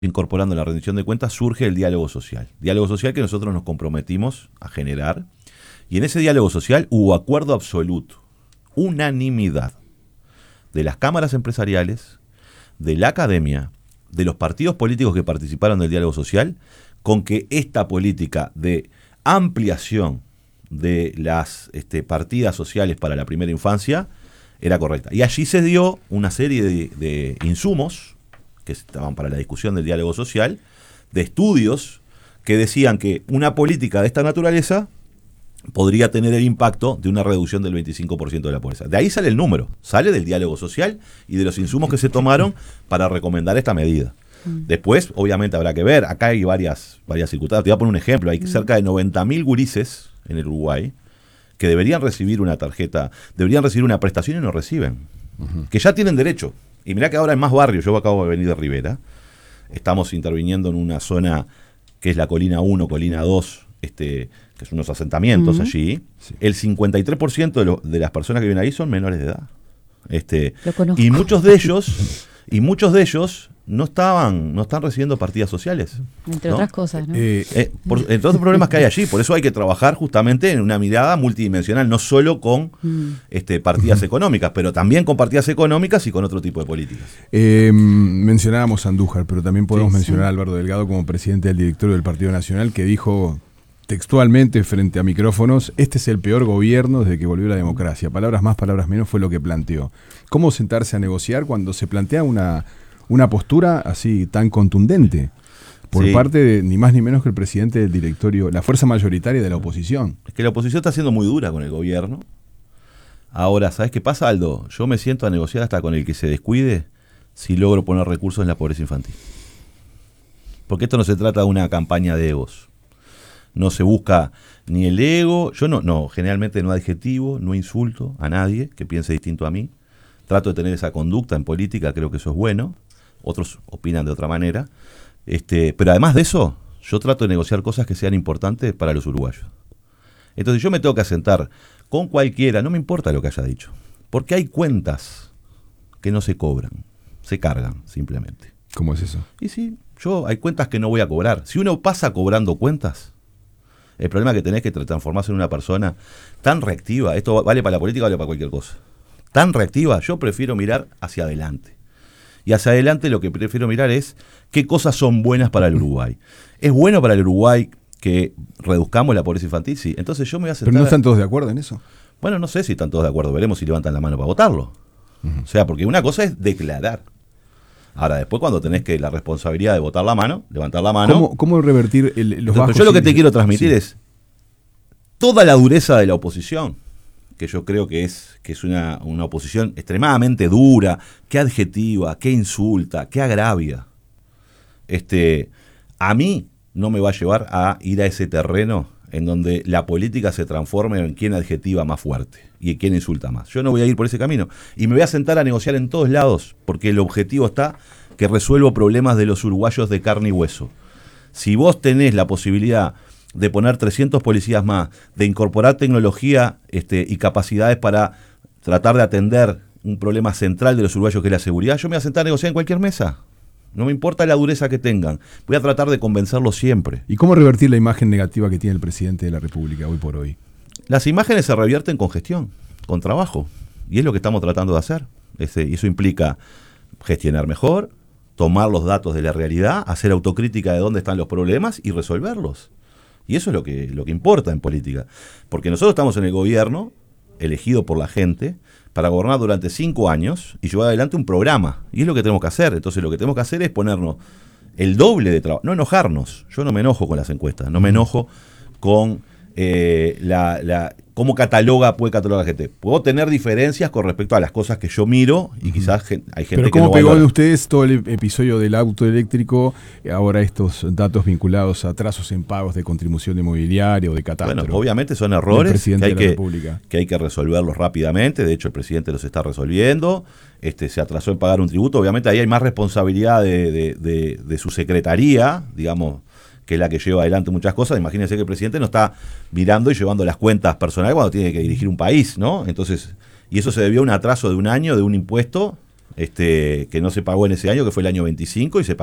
incorporando la rendición de cuentas, surge el diálogo social. Diálogo social que nosotros nos comprometimos a generar. Y en ese diálogo social hubo acuerdo absoluto, unanimidad de las cámaras empresariales, de la academia, de los partidos políticos que participaron del diálogo social, con que esta política de ampliación de las partidas sociales para la primera infancia era correcta. Y allí se dio una serie de insumos que estaban para la discusión del diálogo social, de estudios que decían que una política de esta naturaleza podría tener el impacto de una reducción del 25% de la pobreza. De ahí sale el número, sale del diálogo social y de los insumos que se tomaron para recomendar esta medida. Después, obviamente, habrá que ver, acá hay varias circunstancias. Te voy a poner un ejemplo, hay cerca de 90.000 gurises en el Uruguay que deberían recibir una tarjeta, deberían recibir una prestación y no reciben, que ya tienen derecho. Y mirá que ahora en más barrios, yo acabo de venir de Rivera, estamos interviniendo en una zona que es la Colina 1, Colina 2, que son unos asentamientos allí. Sí. El 53% de las personas que viven ahí son menores de edad. Lo conozco. Y muchos de ellos no están recibiendo partidas sociales. Entre otras cosas, ¿no? Entre otros problemas que hay allí. Por eso hay que trabajar justamente en una mirada multidimensional, no solo con partidas económicas, pero también con partidas económicas y con otro tipo de políticas. Mencionábamos a Andújar, pero también podemos mencionar a Alberto Delgado como presidente del directorio del Partido Nacional, que dijo textualmente frente a micrófonos: este es el peor gobierno desde que volvió la democracia. Palabras más, palabras menos fue lo que planteó. ¿Cómo sentarse a negociar cuando se plantea una postura así tan contundente por parte de ni más ni menos que el presidente del directorio, la fuerza mayoritaria de la oposición? Es que la oposición está siendo muy dura con el gobierno. Ahora, ¿sabes qué pasa, Aldo? Yo me siento a negociar hasta con el que se descuide si logro poner recursos en la pobreza infantil. Porque esto no se trata de una campaña de egos. No se busca ni el ego. Yo generalmente no adjetivo, no insulto a nadie que piense distinto a mí. Trato de tener esa conducta en política, creo que eso es bueno. Otros opinan de otra manera. Pero además de eso, yo trato de negociar cosas que sean importantes para los uruguayos. Entonces yo me tengo que asentar con cualquiera, no me importa lo que haya dicho, porque hay cuentas que no se cobran, se cargan simplemente. ¿Cómo es eso? Y sí, hay cuentas que no voy a cobrar. Si uno pasa cobrando cuentas, el problema que tenés es que transformarse en una persona tan reactiva. Esto vale para la política, vale para cualquier cosa. Tan reactiva, yo prefiero mirar hacia adelante. Y hacia adelante lo que prefiero mirar es qué cosas son buenas para el Uruguay. ¿Es bueno para el Uruguay que reduzcamos la pobreza infantil? Sí. Entonces yo me voy a sentar... ¿Pero no están todos de acuerdo en eso? Bueno, no sé si están todos de acuerdo. Veremos si levantan la mano para votarlo. O sea, porque una cosa es declarar. Ahora, después cuando tenés que la responsabilidad de votar la mano, levantar la mano... ¿Cómo revertir los bajos? Yo lo que te quiero transmitir es toda la dureza de la oposición, que yo creo que es una oposición extremadamente dura, que adjetiva, que insulta, que agravia. A mí no me va a llevar a ir a ese terreno en donde la política se transforme en quién adjetiva más fuerte y en quién insulta más. Yo no voy a ir por ese camino y me voy a sentar a negociar en todos lados, porque el objetivo está que resuelvo problemas de los uruguayos de carne y hueso. Si vos tenés la posibilidad de poner 300 policías más, de incorporar tecnología y capacidades para tratar de atender un problema central de los uruguayos que es la seguridad, yo me voy a sentar a negociar en cualquier mesa. No me importa la dureza que tengan. Voy a tratar de convencerlos siempre. ¿Y cómo revertir la imagen negativa que tiene el presidente de la República hoy por hoy? Las imágenes se revierten con gestión, con trabajo. Y es lo que estamos tratando de hacer. Eso implica gestionar mejor, tomar los datos de la realidad, hacer autocrítica de dónde están los problemas y resolverlos. Y eso es lo que importa en política. Porque nosotros estamos en el gobierno, elegido por la gente, para gobernar durante 5 años y llevar adelante un programa. Y es lo que tenemos que hacer. Entonces lo que tenemos que hacer es ponernos el doble de trabajo. No enojarnos. Yo no me enojo con las encuestas. No me enojo con cómo puede catalogar la gente. Puedo tener diferencias con respecto a las cosas que yo miro y quizás hay gente que no valora. Pero ¿cómo pegó de ustedes todo el episodio del auto eléctrico, ahora estos datos vinculados a atrasos en pagos de contribución inmobiliaria o de catastro? Bueno, obviamente son errores que hay que resolverlos rápidamente. De hecho, el presidente los está resolviendo. Se atrasó en pagar un tributo. Obviamente ahí hay más responsabilidad de su secretaría, digamos, que es la que lleva adelante muchas cosas. Imagínense que el presidente no está mirando y llevando las cuentas personales cuando tiene que dirigir un país, ¿no? Entonces, y eso se debió a un atraso de un año de un impuesto que no se pagó en ese año, que fue el año 25, y se pagó